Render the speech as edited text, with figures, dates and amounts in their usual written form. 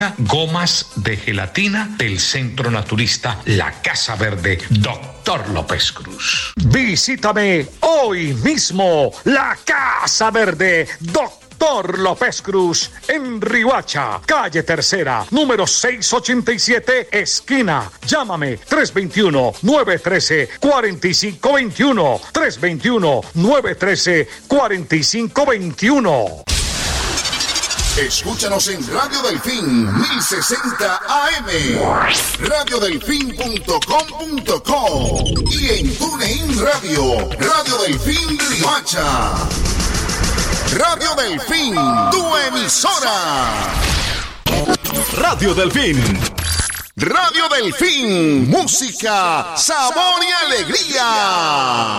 Gomas de gelatina del Centro Naturista La Casa Verde, Dr. López Cruz. Visítame hoy mismo, La Casa Verde, Dr. López Cruz, en Riohacha, calle Tercera, número 687, esquina. Llámame 321-913-4521, 321-913-4521. Escúchanos en Radio Delfín 1060 AM, radiodelfín.com.co y en TuneIn Radio, Radio Delfín Riohacha. Radio Delfín, tu emisora. Radio Delfín. Radio Delfín, música, sabor y alegría.